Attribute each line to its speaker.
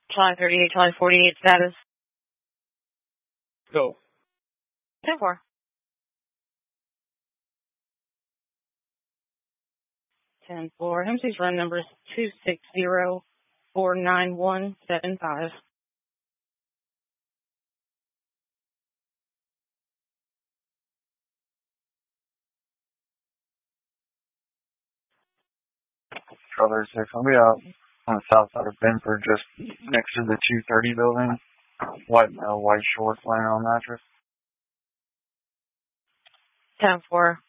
Speaker 1: Charlie 38, Charlie 48, status.
Speaker 2: Go.
Speaker 1: 10-4. 10-4. MC's run number is 260-49175.
Speaker 3: Charlie 6, I'll be out on the south side of Benford, just next to the 230 building. White shorts laying on mattress.
Speaker 1: 10-4.